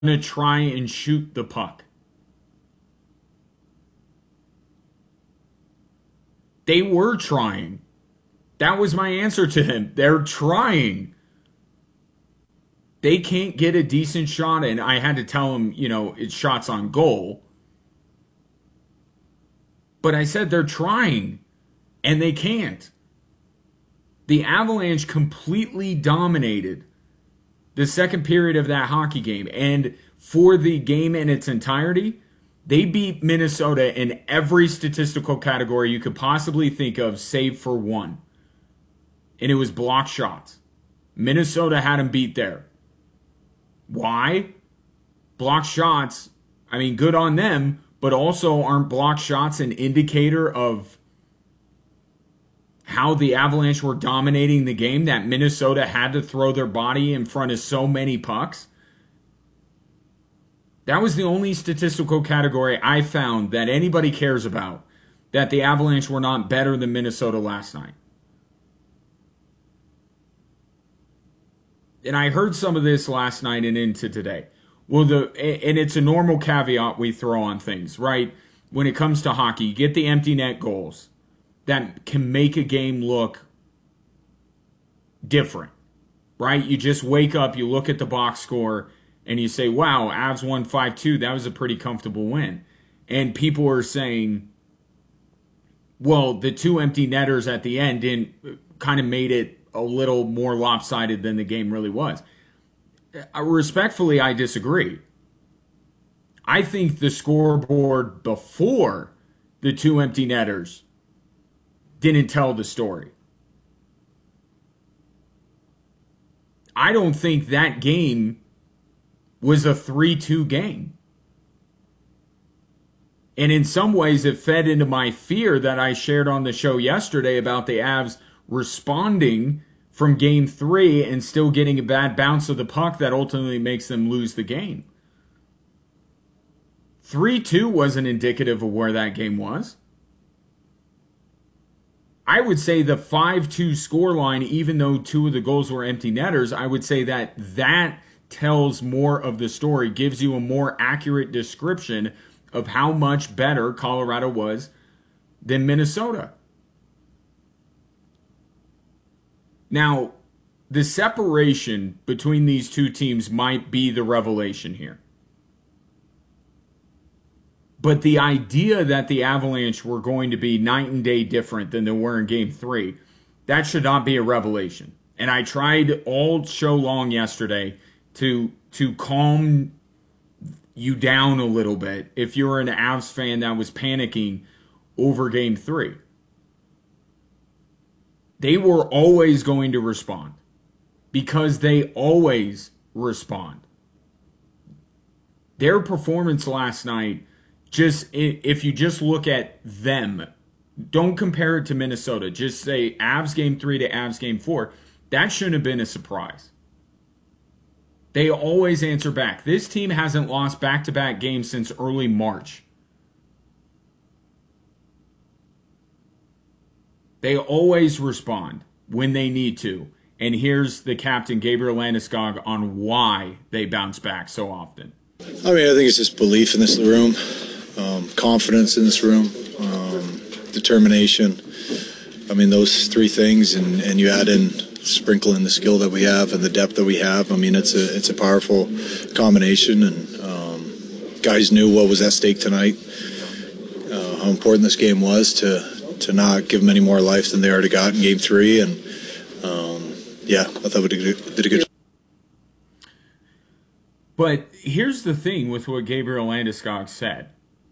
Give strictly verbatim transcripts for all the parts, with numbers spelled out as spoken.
to try and shoot the puck. They were trying. That was my answer to him. They're trying. They can't get a decent shot in. I had to tell him, you know, it's shots on goal. But I said they're trying, and they can't. The Avalanche completely dominated the second period of that hockey game. And for the game in its entirety, they beat Minnesota in every statistical category you could possibly think of, save for one. And it was blocked shots. Minnesota had them beat there. Why? Blocked shots, I mean, good on them, but also aren't blocked shots an indicator of how the Avalanche were dominating the game, that Minnesota had to throw their body in front of so many pucks? That was the only statistical category I found that anybody cares about, that the Avalanche were not better than Minnesota last night. And I heard some of this last night and into today. Well, the and it's a normal caveat we throw on things, right? When it comes to hockey, you get the empty net goals that can make a game look different, right? You just wake up, you look at the box score, and you say, wow, Avs won five two. That was a pretty comfortable win. And people are saying, well, the two empty netters at the end didn't kind of made it a little more lopsided than the game really was. Respectfully, I disagree. I think the scoreboard before the two empty netters didn't tell the story. I don't think that game was a three two game. And in some ways, it fed into my fear that I shared on the show yesterday about the Avs responding from game three and still getting a bad bounce of the puck that ultimately makes them lose the game. three two wasn't indicative of where that game was. I would say the five two scoreline, even though two of the goals were empty netters, I would say that that tells more of the story, gives you a more accurate description of how much better Colorado was than Minnesota. Now, the separation between these two teams might be the revelation here. But the idea that the Avalanche were going to be night and day different than they were in game three, that should not be a revelation. And I tried all show long yesterday to, to calm you down a little bit if you're an Avs fan that was panicking over game three. They were always going to respond because they always respond. Their performance last night, just if you just look at them, don't compare it to Minnesota. Just say Avs game three to Avs game four. That shouldn't have been a surprise. They always answer back. This team hasn't lost back-to-back games since early March. They always respond when they need to. And here's the captain, Gabriel Landeskog, on why they bounce back so often. I mean, I think it's just belief in this room, um, confidence in this room, um, determination. I mean, those three things, and, and you add in sprinkling the skill that we have and the depth that we have. I mean, it's a it's a powerful combination, and um, guys knew what was at stake tonight, uh, how important this game was to to not give them any more life than they already got in game three, and um, yeah, I thought we did, did a good job. But here's the thing with what Gabriel Landeskog said.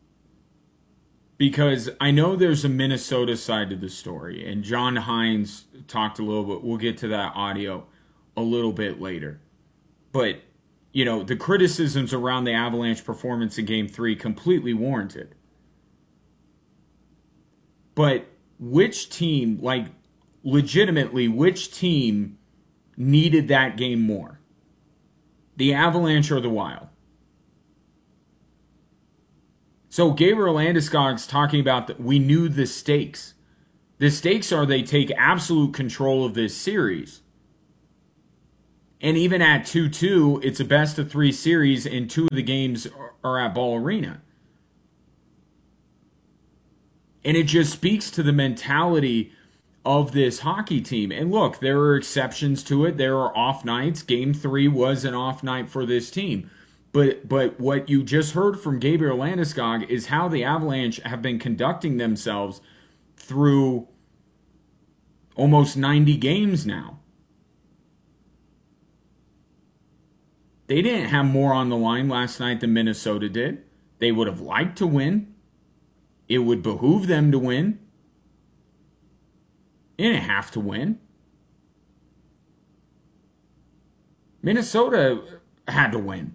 Because I know there's a Minnesota side to the story, and John Hines talked a little bit. We'll get to that audio a little bit later. But, you know, the criticisms around the Avalanche performance in Game three completely warranted. But which team, like, legitimately, which team needed that game more? The Avalanche or the Wild? So Gabriel Landeskog's talking about that we knew the stakes. The stakes are they take absolute control of this series. And even at two two, it's a best of three series, and two of the games are at Ball Arena. And it just speaks to the mentality of this hockey team. And look, there are exceptions to it. There are off nights. Game three was an off night for this team. But but what you just heard from Gabriel Landeskog is how the Avalanche have been conducting themselves through almost ninety games now. They didn't have more on the line last night than Minnesota did. They would have liked to win. It would behoove them to win. They didn't have to win. Minnesota had to win.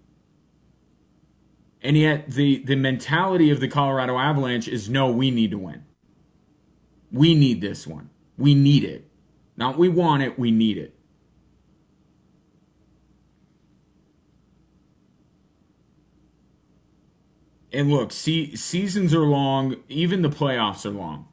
And yet the, the mentality of the Colorado Avalanche is, no, we need to win. We need this one. We need it. Not we want it, we need it. And look, see, seasons are long. Even the playoffs are long.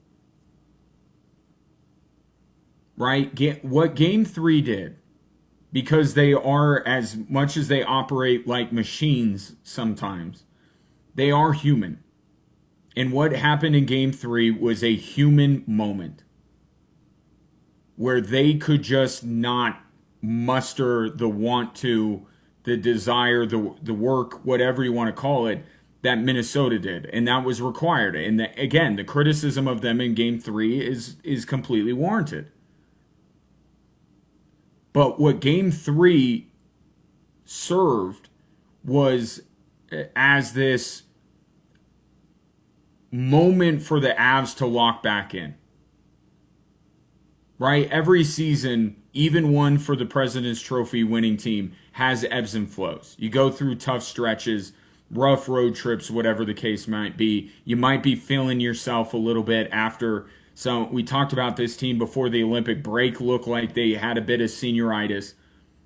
Right? Get, what Game three did, because they are, as much as they operate like machines sometimes, they are human. And what happened in Game three was a human moment where they could just not muster the want to, the desire, the the work, whatever you want to call it, that Minnesota did. And that was required. And the, again, the criticism of them in Game three is is completely warranted. But what Game three served was as this moment for the Avs to lock back in. Right? Every season, even one for the President's Trophy winning team, has ebbs and flows. You go through tough stretches, rough road trips, whatever the case might be. You might be feeling yourself a little bit after. So we talked about this team before the Olympic break, looked like they had a bit of senioritis.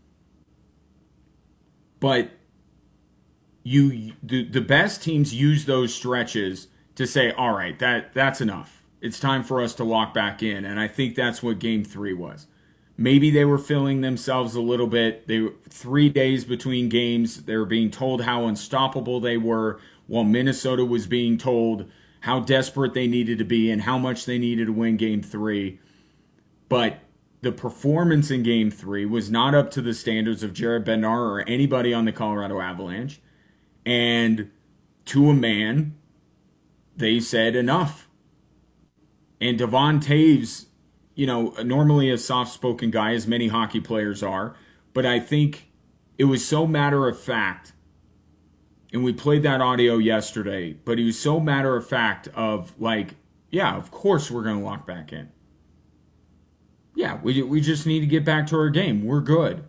But you the, the best teams use those stretches to say, all right, that that's enough. It's time for us to lock back in. And I think that's what Game three was. Maybe they were feeling themselves a little bit. They were three days between games. They were being told how unstoppable they were, while Minnesota was being told how desperate they needed to be and how much they needed to win Game three. But the performance in Game three was not up to the standards of Jared Bednar or anybody on the Colorado Avalanche. And to a man, they said enough. And Devon Toews, you know, normally a soft-spoken guy, as many hockey players are, but I think it was so matter of fact. And we played that audio yesterday, but he was so matter of fact of like, yeah, of course we're going to lock back in. Yeah, we we just need to get back to our game. We're good.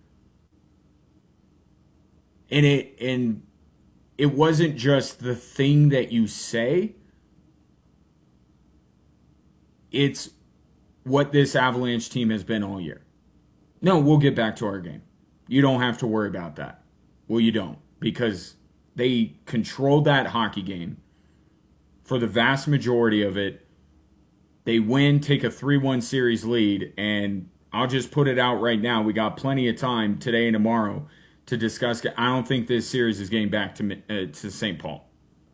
And it and it wasn't just the thing that you say. It's what this Avalanche team has been all year. No, we'll get back to our game. You don't have to worry about that. Well, you don't, because they controlled that hockey game for the vast majority of it. They win, take a three one series lead, and I'll just put it out right now. We got plenty of time today and tomorrow to discuss. I don't think this series is getting back to uh, to Saint Paul.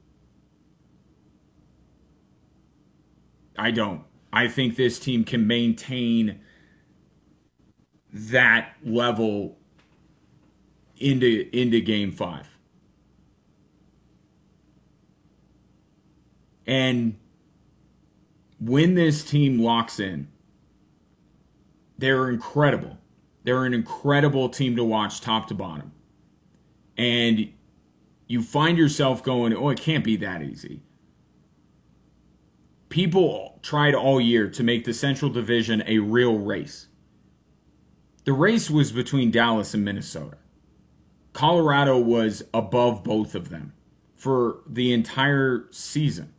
I don't. I think this team can maintain that level into into Game Five. And when this team locks in, they're incredible. They're an incredible team to watch top to bottom. And you find yourself going, oh, it can't be that easy. People tried all year to make the Central Division a real race. The race was between Dallas and Minnesota. Colorado was above both of them for the entire season.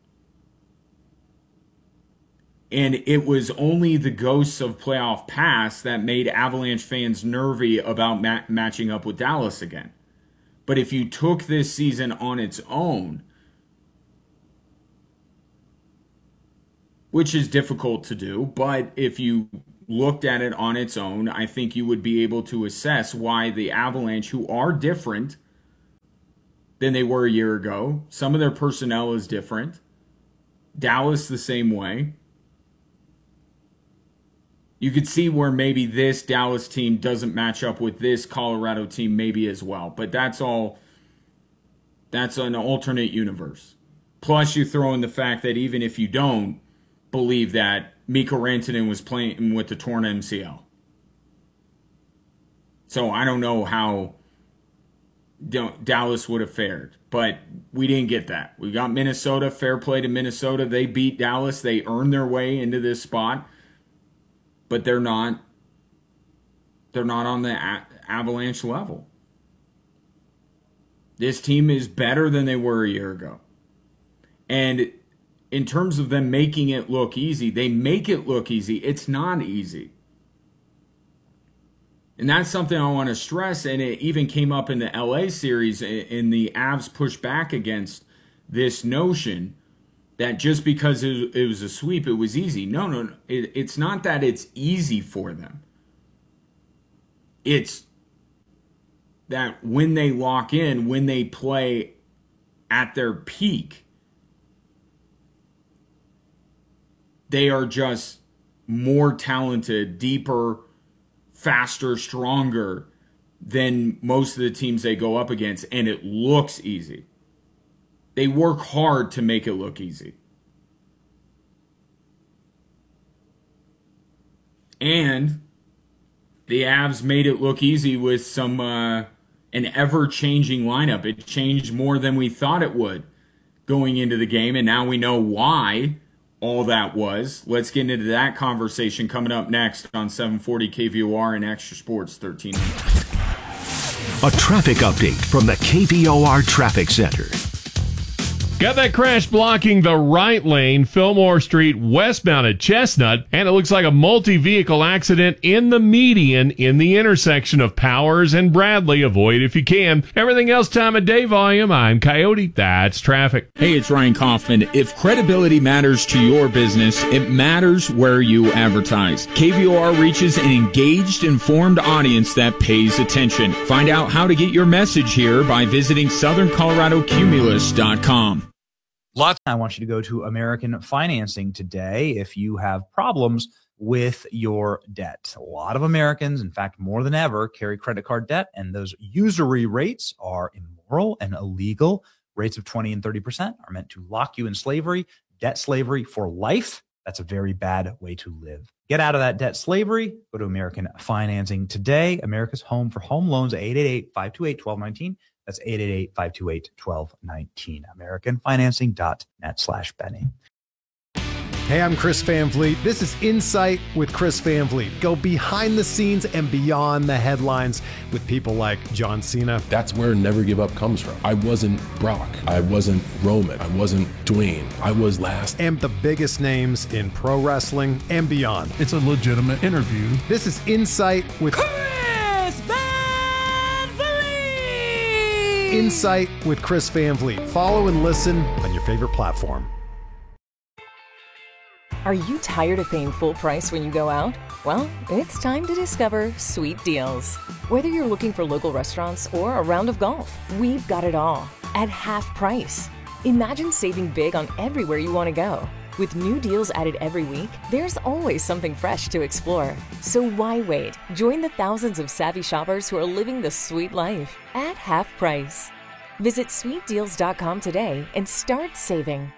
And it was only the ghosts of playoff past that made Avalanche fans nervy about ma- matching up with Dallas again. But if you took this season on its own, which is difficult to do, but if you looked at it on its own, I think you would be able to assess why the Avalanche, who are different than they were a year ago, some of their personnel is different. Dallas the same way. You could see where maybe this Dallas team doesn't match up with this Colorado team maybe as well. But that's all, that's an alternate universe. Plus you throw in the fact that even if you don't believe that, Mikko Rantanen was playing with the torn M C L. So I don't know how Dallas would have fared. But we didn't get that. We got Minnesota. Fair play to Minnesota. They beat Dallas. They earned their way into this spot. But they're not, they're not on the a- Avalanche level. This team is better than they were a year ago. And in terms of them making it look easy, they make it look easy. It's not easy. And that's something I want to stress, and it even came up in the L A series, in the Avs push back against this notion that just because it was a sweep, it was easy. No, no, no. It, it's not that it's easy for them. It's that when they lock in, when they play at their peak, they are just more talented, deeper, faster, stronger than most of the teams they go up against, and it looks easy. They work hard to make it look easy. And the Avs made it look easy with some uh, an ever-changing lineup. It changed more than we thought it would going into the game, and now we know why all that was. Let's get into that conversation coming up next on seven forty K V O R and Extra Sports thirteen hundred. A traffic update from the K V O R Traffic Center. Got that crash blocking the right lane, Fillmore Street, westbound at Chestnut, and it looks like a multi-vehicle accident in the median in the intersection of Powers and Bradley. Avoid if you can. Everything else, time of day volume. I'm Coyote. That's traffic. Hey, it's Ryan Kaufman. If credibility matters to your business, it matters where you advertise. K V O R reaches an engaged, informed audience that pays attention. Find out how to get your message here by visiting southern colorado cumulus dot com. Lots. I want you to go to American Financing today if you have problems with your debt. A lot of Americans, in fact, more than ever, carry credit card debt, and those usury rates are immoral and illegal. Rates of twenty and thirty percent are meant to lock you in slavery, debt slavery for life. That's a very bad way to live. Get out of that debt slavery. Go to American Financing today. America's home for home loans, eight eight eight, five two eight, one two one nine. That's eight eight eight, five two eight, one two one nine. American Financing dot net slash Benny. Hey, I'm Chris Van Vliet. This is Insight with Chris Van Vliet. Go behind the scenes and beyond the headlines with people like John Cena. That's where Never Give Up comes from. I wasn't Brock. I wasn't Roman. I wasn't Dwayne. I was last. And the biggest names in pro wrestling and beyond. It's a legitimate interview. This is Insight with Chris Van Insight with Chris Van Vliet. Follow and listen on your favorite platform. Are you tired of paying full price when you go out? Well, it's time to discover Sweet Deals. Whether you're looking for local restaurants or a round of golf, we've got it all at half price. Imagine saving big on everywhere you want to go. With new deals added every week, there's always something fresh to explore. So why wait? Join the thousands of savvy shoppers who are living the sweet life at half price. Visit sweet deals dot com today and start saving.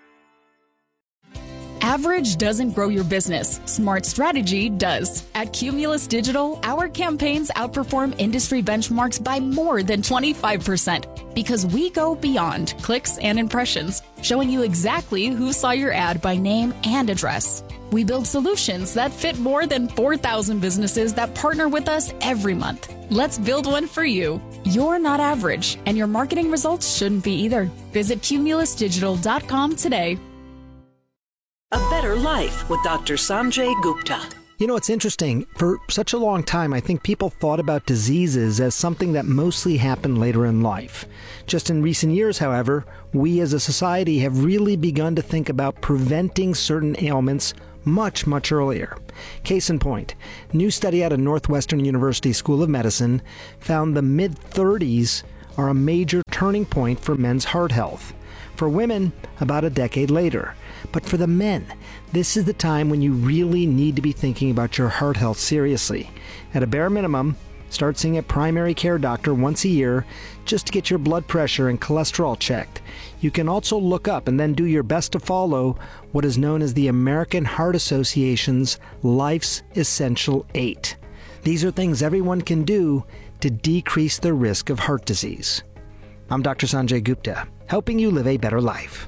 Average doesn't grow your business. Smart strategy does. At Cumulus Digital, our campaigns outperform industry benchmarks by more than twenty-five percent because we go beyond clicks and impressions, showing you exactly who saw your ad by name and address. We build solutions that fit more than four thousand businesses that partner with us every month. Let's build one for you. You're not average, and your marketing results shouldn't be either. Visit cumulus digital dot com today. A Better Life with Doctor Sanjay Gupta. You know, it's interesting. For such a long time, I think people thought about diseases as something that mostly happened later in life. Just in recent years, however, we as a society have really begun to think about preventing certain ailments much, much earlier. Case in point, new study out of Northwestern University School of Medicine found the mid-thirties are a major turning point for men's heart health. For women, about a decade later. But for the men, this is the time when you really need to be thinking about your heart health seriously. At a bare minimum, start seeing a primary care doctor once a year just to get your blood pressure and cholesterol checked. You can also look up and then do your best to follow what is known as the American Heart Association's Life's Essential Eight. These are things everyone can do to decrease the risk of heart disease. I'm Doctor Sanjay Gupta, helping you live a better life.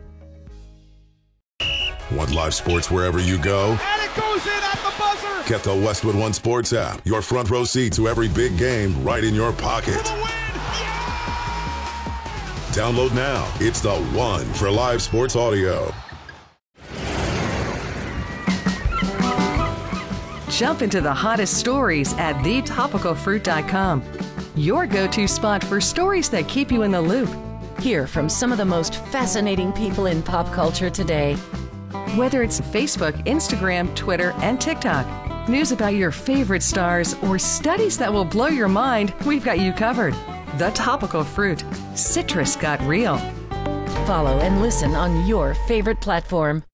Want live sports wherever you go? And it goes in at the buzzer! Get the Westwood One Sports app. Your front row seat to every big game right in your pocket. Yeah! Download now. It's the one for live sports audio. Jump into the hottest stories at the topical fruit dot com. Your go-to spot for stories that keep you in the loop. Hear from some of the most fascinating people in pop culture today. Whether it's Facebook, Instagram, Twitter, and TikTok, news about your favorite stars, or studies that will blow your mind, we've got you covered. The Topical Fruit. Citrus got real. Follow and listen on your favorite platform.